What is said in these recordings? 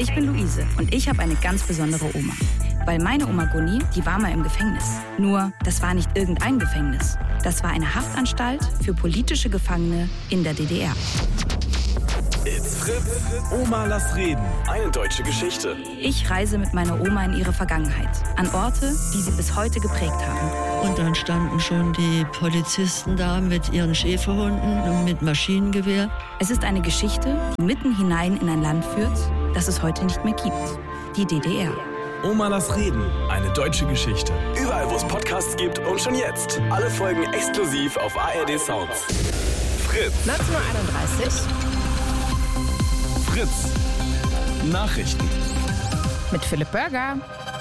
Ich bin Luise und ich habe eine ganz besondere Oma. Weil meine Oma Gunni, die war mal im Gefängnis. Nur, das war nicht irgendein Gefängnis. Das war eine Haftanstalt für politische Gefangene in der DDR. It's Fritz. Oma, lass reden. Eine deutsche Geschichte. Ich reise mit meiner Oma in ihre Vergangenheit. An Orte, die sie bis heute geprägt haben. Und dann standen schon die Polizisten da mit ihren Schäferhunden und mit Maschinengewehr. Es ist eine Geschichte, die mitten hinein in ein Land führt, das es heute nicht mehr gibt. Die DDR. Oma, lass reden. Eine deutsche Geschichte. Überall, wo es Podcasts gibt und schon jetzt. Alle Folgen exklusiv auf ARD Sounds. Fritz. 19:31 Uhr. Fritz. Nachrichten. Mit Philipp Burger.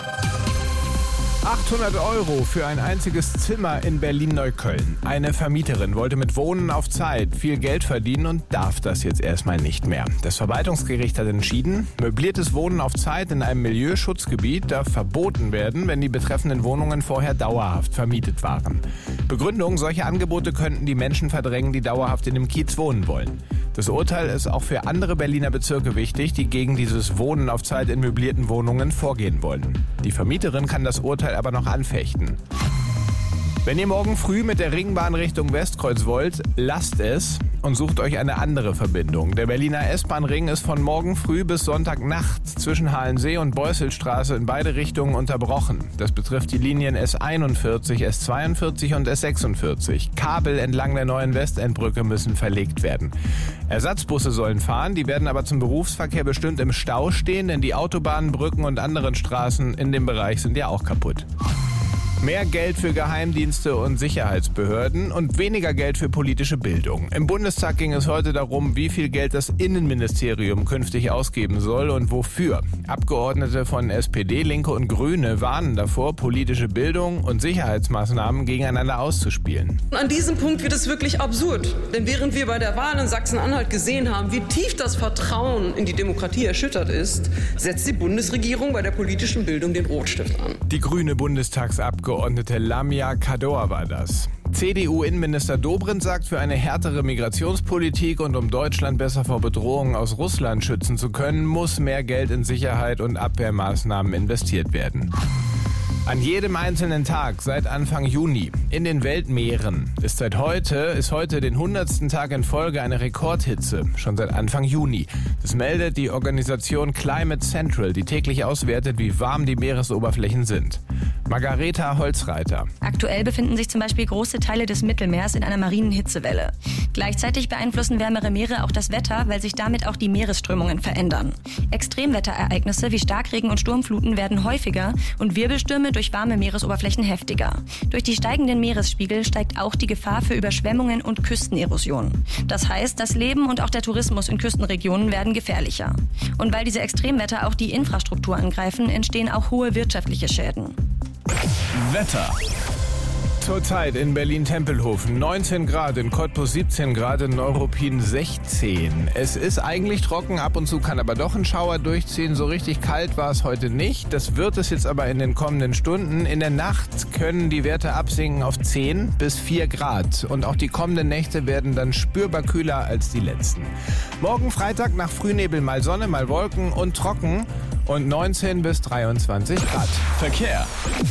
800 € für ein einziges Zimmer in Berlin-Neukölln. Eine Vermieterin wollte mit Wohnen auf Zeit viel Geld verdienen und darf das jetzt erstmal nicht mehr. Das Verwaltungsgericht hat entschieden, möbliertes Wohnen auf Zeit in einem Milieuschutzgebiet darf verboten werden, wenn die betreffenden Wohnungen vorher dauerhaft vermietet waren. Begründung: Solche Angebote könnten die Menschen verdrängen, die dauerhaft in dem Kiez wohnen wollen. Das Urteil ist auch für andere Berliner Bezirke wichtig, die gegen dieses Wohnen auf Zeit in möblierten Wohnungen vorgehen wollen. Die Vermieterin kann das Urteil aber noch anfechten. Wenn ihr morgen früh mit der Ringbahn Richtung Westkreuz wollt, lasst es und sucht euch eine andere Verbindung. Der Berliner S-Bahn-Ring ist von morgen früh bis Sonntagnacht zwischen Halensee und Beusselstraße in beide Richtungen unterbrochen. Das betrifft die Linien S41, S42 und S46. Kabel entlang der neuen Westendbrücke müssen verlegt werden. Ersatzbusse sollen fahren, die werden aber zum Berufsverkehr bestimmt im Stau stehen, denn die Autobahnen, Brücken und anderen Straßen in dem Bereich sind ja auch kaputt. Mehr Geld für Geheimdienste und Sicherheitsbehörden und weniger Geld für politische Bildung. Im Bundestag ging es heute darum, wie viel Geld das Innenministerium künftig ausgeben soll und wofür. Abgeordnete von SPD, Linke und Grüne warnen davor, politische Bildung und Sicherheitsmaßnahmen gegeneinander auszuspielen. An diesem Punkt wird es wirklich absurd. Denn während wir bei der Wahl in Sachsen-Anhalt gesehen haben, wie tief das Vertrauen in die Demokratie erschüttert ist, setzt die Bundesregierung bei der politischen Bildung den Rotstift an. Die grüne Bundestagsabgeordnete Lamia Kador war das. CDU-Innenminister Dobrindt sagt, für eine härtere Migrationspolitik und um Deutschland besser vor Bedrohungen aus Russland schützen zu können, muss mehr Geld in Sicherheit und Abwehrmaßnahmen investiert werden. An jedem einzelnen Tag seit Anfang Juni in den Weltmeeren ist heute den 100. Tag in Folge eine Rekordhitze, schon seit Anfang Juni. Das meldet die Organisation Climate Central, die täglich auswertet, wie warm die Meeresoberflächen sind. Margareta Holzreiter. Aktuell befinden sich zum Beispiel große Teile des Mittelmeers in einer marinen Hitzewelle. Gleichzeitig beeinflussen wärmere Meere auch das Wetter, weil sich damit auch die Meeresströmungen verändern. Extremwetterereignisse wie Starkregen und Sturmfluten werden häufiger und Wirbelstürme durch warme Meeresoberflächen heftiger. Durch die steigenden Meeresspiegel steigt auch die Gefahr für Überschwemmungen und Küstenerosion. Das heißt, das Leben und auch der Tourismus in Küstenregionen werden gefährlicher. Und weil diese Extremwetter auch die Infrastruktur angreifen, entstehen auch hohe wirtschaftliche Schäden. Wetter. Zurzeit in Berlin-Tempelhofen 19 Grad, in Cottbus 17 Grad, in Neuruppin 16. Es ist eigentlich trocken, ab und zu kann aber doch ein Schauer durchziehen. So richtig kalt war es heute nicht. Das wird es jetzt aber in den kommenden Stunden. In der Nacht können die Werte absinken auf 10 bis 4 Grad. Und auch die kommenden Nächte werden dann spürbar kühler als die letzten. Morgen Freitag nach Frühnebel mal Sonne, mal Wolken und trocken und 19 bis 23 Grad. Verkehr.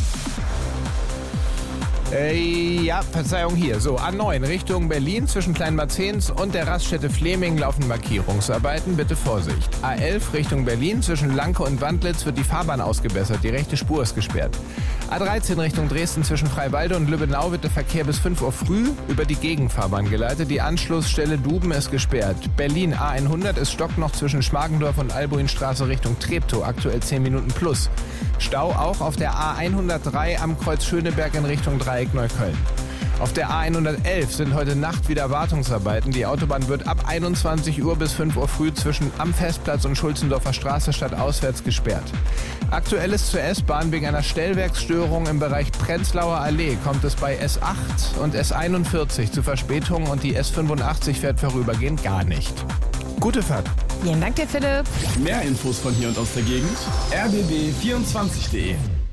Verzeihung hier. So, A9 Richtung Berlin zwischen Kleinmarzens und der Raststätte Fleming laufen Markierungsarbeiten. Bitte Vorsicht. A11 Richtung Berlin zwischen Lanke und Wandlitz wird die Fahrbahn ausgebessert. Die rechte Spur ist gesperrt. A13 Richtung Dresden zwischen Freiwalde und Lübbenau wird der Verkehr bis 5 Uhr früh über die Gegenfahrbahn geleitet. Die Anschlussstelle Duben ist gesperrt. Berlin A100 ist stocknoch zwischen Schmargendorf und Albuinstraße Richtung Treptow. Aktuell 10 Minuten plus. Stau auch auf der A103 am Kreuz Schöneberg in Richtung Dreieck Neukölln. Auf der A111 sind heute Nacht wieder Wartungsarbeiten. Die Autobahn wird ab 21 Uhr bis 5 Uhr früh zwischen am Festplatz und Schulzendorfer Straße stadtauswärts gesperrt. Aktuell ist zur S-Bahn wegen einer Stellwerksstörung im Bereich Prenzlauer Allee kommt es bei S8 und S41 zu Verspätungen und die S85 fährt vorübergehend gar nicht. Gute Fahrt. Vielen Dank dir, Philipp. Mehr Infos von hier und aus der Gegend. rbb24.de.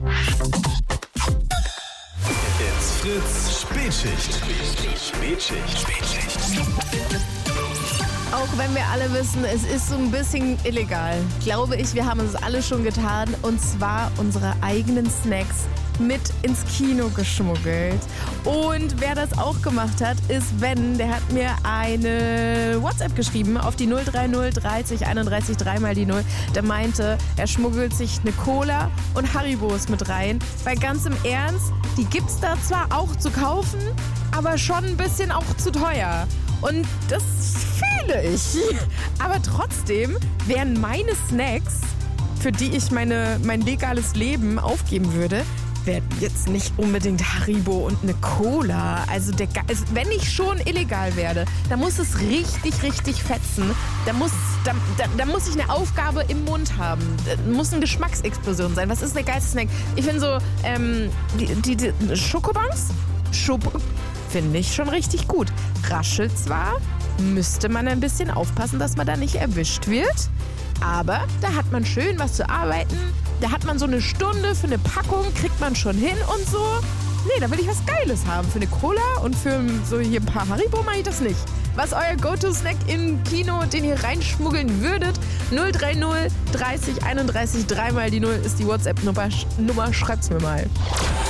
It's Fritz Spätschicht. Auch wenn wir alle wissen, es ist so ein bisschen illegal, glaube ich, wir haben es alle schon getan. Und zwar unsere eigenen Snacks mit ins Kino geschmuggelt. Und wer das auch gemacht hat, ist Ben. Der hat mir eine WhatsApp geschrieben auf die 030 30 31 3 mal die 0. Der meinte, er schmuggelt sich eine Cola und Haribos mit rein. Weil ganz im Ernst, die gibt's da zwar auch zu kaufen, aber schon ein bisschen auch zu teuer. Und das fühle ich. Aber trotzdem wären meine Snacks, für die ich mein legales Leben aufgeben würde, wäre jetzt nicht unbedingt Haribo und eine Cola. Also wenn ich schon illegal werde, dann muss es richtig, richtig fetzen. Da muss ich eine Aufgabe im Mund haben. Da muss eine Geschmacksexplosion sein. Was ist der geilste Snack? Ich finde so, die Schokobons? Finde ich schon richtig gut. Raschelt zwar, müsste man ein bisschen aufpassen, dass man da nicht erwischt wird. Aber da hat man schön was zu arbeiten. Da hat man so eine Stunde für eine Packung, kriegt man schon hin und so. Nee, da will ich was Geiles haben. Für eine Cola und für so hier ein paar Haribo mache ich das nicht. Was euer Go-To-Snack im Kino, den ihr reinschmuggeln würdet? 030 30 31 3 mal die 0 ist die WhatsApp-Nummer. Schreibt's mir mal.